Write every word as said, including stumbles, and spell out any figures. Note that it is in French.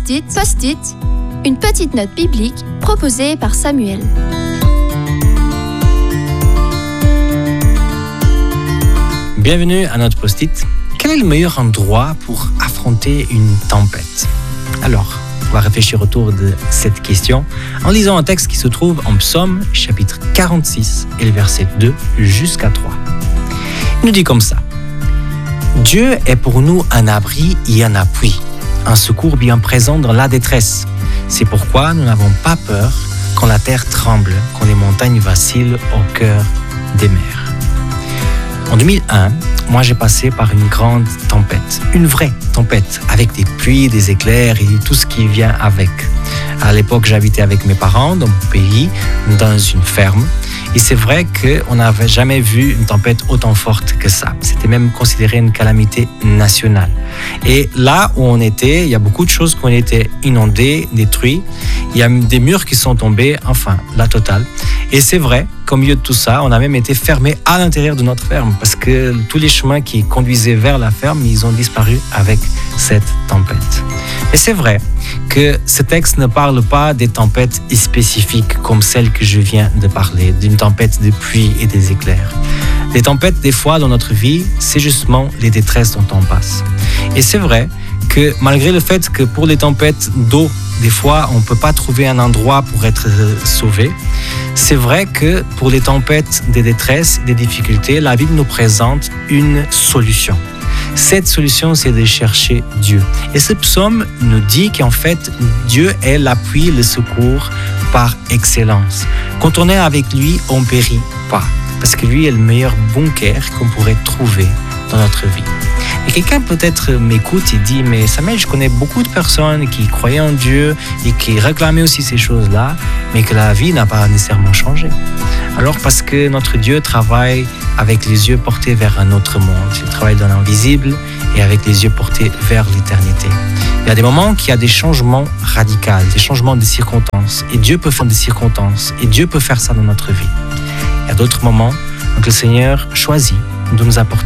Post-it, Post-it, une petite note biblique proposée par Samuel. Bienvenue à notre Post-it. Quel est le meilleur endroit pour affronter une tempête? Alors, on va réfléchir autour de cette question en lisant un texte qui se trouve en Psaume chapitre quarante-six et le verset deux jusqu'à trois. Il nous dit comme ça: Dieu est pour nous un abri et un appui, un secours bien présent dans la détresse. C'est pourquoi nous n'avons pas peur quand la terre tremble, quand les montagnes vacillent au cœur des mers. En deux mille un, moi j'ai passé par une grande tempête, une vraie tempête, avec des pluies, des éclairs et tout ce qui vient avec. À l'époque, j'habitais avec mes parents dans mon pays, dans une ferme. Et c'est vrai qu'on n'avait jamais vu une tempête autant forte que ça. C'était même considéré une calamité nationale. Et là où on était, il y a beaucoup de choses qui ont été inondées, détruites. Il y a des murs qui sont tombés, enfin, la totale. Et c'est vrai qu'au milieu de tout ça, on a même été fermés à l'intérieur de notre ferme parce que tous les chemins qui conduisaient vers la ferme, ils ont disparu avec cette tempête. Mais c'est vrai que ce texte ne parle pas des tempêtes spécifiques comme celle que je viens de parler, d'une tempête de pluie et des éclairs. Les tempêtes, des fois, dans notre vie, c'est justement les détresses dont on passe. Et c'est vrai que malgré le fait que pour les tempêtes d'eau, des fois, on ne peut pas trouver un endroit pour être sauvé, c'est vrai que pour les tempêtes des détresses, des difficultés, la Bible nous présente une solution. Cette solution, c'est de chercher Dieu. Et ce psaume nous dit qu'en fait, Dieu est l'appui, le secours par excellence. Quand on est avec lui, on ne périt pas. Parce que lui est le meilleur bunker qu'on pourrait trouver dans notre vie. Et quelqu'un peut-être m'écoute et dit « Mais Samuel, je connais beaucoup de personnes qui croyaient en Dieu et qui réclamaient aussi ces choses-là, mais que la vie n'a pas nécessairement changé. » Alors parce que notre Dieu travaille avec les yeux portés vers un autre monde. Il travaille dans l'invisible et avec les yeux portés vers l'éternité. Il y a des moments qu'il y a des changements radicaux, des changements de circonstances. Et Dieu peut faire des circonstances. Et Dieu peut faire ça dans notre vie. Il y a d'autres moments où le Seigneur choisit de nous apporter